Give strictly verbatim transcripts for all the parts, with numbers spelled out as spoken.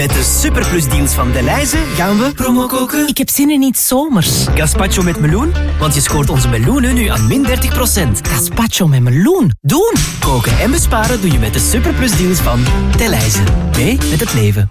Met de superplusdeals van Delhaize gaan we promo koken. Ik heb zin in iets zomers. Gazpacho met meloen, want je scoort onze meloenen nu aan min dertig procent. Gazpacho met meloen. Doen! Koken en besparen doe je met de superplusdeals van Delhaize. Mee met het leven.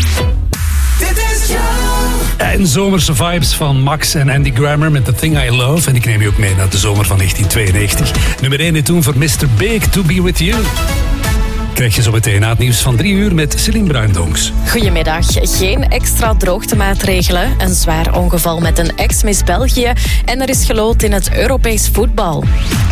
En zomerse vibes van Max en Andy Grammer met The Thing I Love. En ik neem je ook mee naar de zomer van negentien tweeënnegentig. Nummer één en toen voor mister Big, To Be With You. Krijg je zo meteen na het nieuws van drie uur met Celine Bruindonks. Goedemiddag. Geen extra droogtemaatregelen. Een zwaar ongeval met een ex-Miss België. En er is geloot in het Europees voetbal.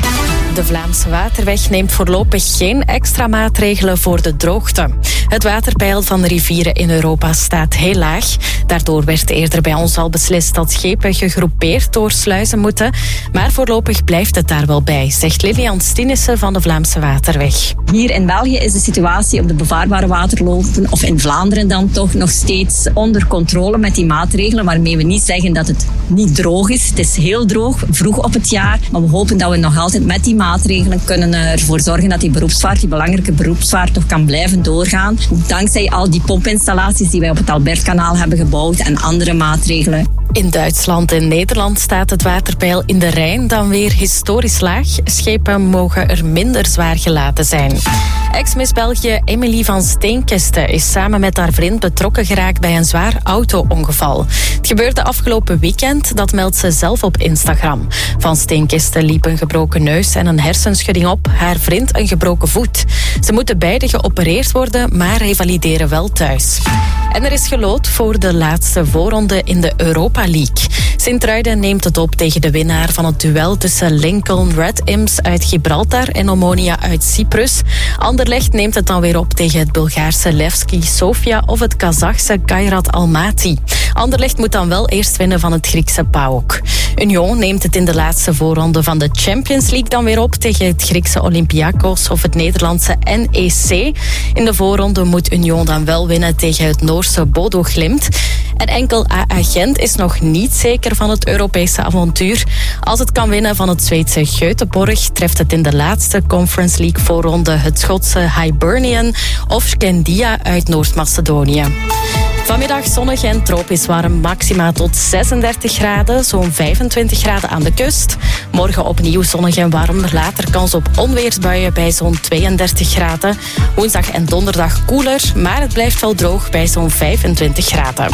De Vlaamse Waterweg neemt voorlopig geen extra maatregelen voor de droogte. Het waterpeil van de rivieren in Europa staat heel laag. Daardoor werd eerder bij ons al beslist dat schepen gegroepeerd door sluizen moeten. Maar voorlopig blijft het daar wel bij, zegt Lilian Stienissen van de Vlaamse Waterweg. Hier in België is de situatie op de bevaarbare waterlopen, of in Vlaanderen dan toch, nog steeds onder controle met die maatregelen, waarmee we niet zeggen dat het niet droog is. Het is heel droog, vroeg op het jaar, maar we hopen dat we nog altijd met die maatregelen kunnen ervoor zorgen dat die beroepsvaart, die belangrijke beroepsvaart, toch kan blijven doorgaan. Dankzij al die pompinstallaties die wij op het Albertkanaal hebben gebouwd en andere maatregelen. In Duitsland en Nederland staat het waterpeil in de Rijn dan weer historisch laag. Schepen mogen er minder zwaar gelaten zijn. Ex-Miss België Emilie van Steenkiste is samen met haar vriend betrokken geraakt bij een zwaar auto-ongeval. Het gebeurde afgelopen weekend, dat meldt ze zelf op Instagram. Van Steenkiste liep een gebroken neus en een hersenschudding op, haar vriend een gebroken voet. Ze moeten beide geopereerd worden, maar revalideren wel thuis. En er is geloot voor de laatste voorronde in de Europa League. Sint-Truiden neemt het op tegen de winnaar van het duel tussen Lincoln Red Imps uit Gibraltar en Omonia uit Cyprus. Anderlecht neemt het dan weer op tegen het Bulgaarse Levski Sofia of het Kazachse Kairat Almaty. Anderlecht moet dan wel eerst winnen van het Griekse PAOK. Union neemt het in de laatste voorronde van de Champions League dan weer op tegen het Griekse Olympiakos of het Nederlandse N E C. In de voorronde moet Union dan wel winnen tegen het Noorse Bodo Glimt. En enkel A A Gent is nog niet zeker van het Europese avontuur. Als het kan winnen van het Zweedse Göteborg, treft het in de laatste Conference League voorronde het Schotse Hibernian of Scandia uit Noord-Macedonië. Vanmiddag zonnig en tropisch warm, maxima tot zesendertig graden, zo'n vijfentwintig graden aan de kust. Morgen opnieuw zonnig en warm, later kans op onweersbuien bij zo'n tweeëndertig graden. Woensdag en donderdag koeler, maar het blijft wel droog bij zo'n vijfentwintig graden.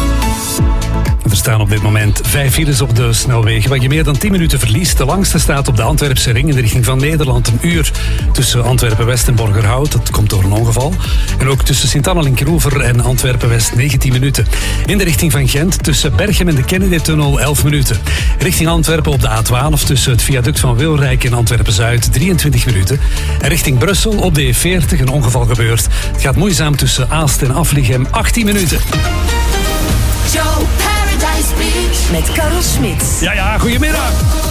Er staan op dit moment vijf files op de snelwegen waar je meer dan tien minuten verliest. De langste staat op de Antwerpse ring in de richting van Nederland. Een uur tussen Antwerpen-West en Borgerhout. Dat komt door een ongeval. En ook tussen Sint-Anna-Linkeroever en Antwerpen-West negentien minuten. In de richting van Gent tussen Berchem en de Kennedy-tunnel elf minuten. Richting Antwerpen op de A twaalf tussen het viaduct van Wilrijk en Antwerpen-Zuid drieëntwintig minuten. En richting Brussel op de E veertig een ongeval gebeurd. Het gaat moeizaam tussen Aalst en Afligem achttien minuten. Met Karel Smits. Ja, ja, goedemiddag.